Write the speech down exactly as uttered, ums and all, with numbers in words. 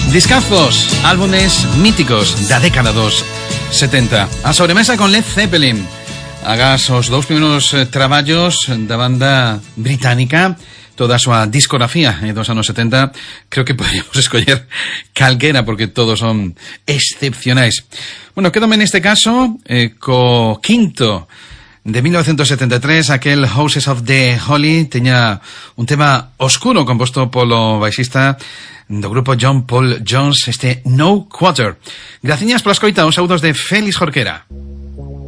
Discazos, álbumes míticos da década dos setenta. A sobremesa con Led Zeppelin. Hagas os dous primeiros eh, traballos da banda británica, toda a súa discografía eh, dos anos setenta. Creo que podríamos escoller calquera porque todos son excepcionais. Bueno, quédome neste caso eh, co quinto de mil novecientos setenta e tres, aquel Houses of the Holy. Teña un tema oscuro composto polo baixista do grupo John Paul Jones, este No Quarter. Graciñas pola escoita, os saúdos de Félix Jorquera.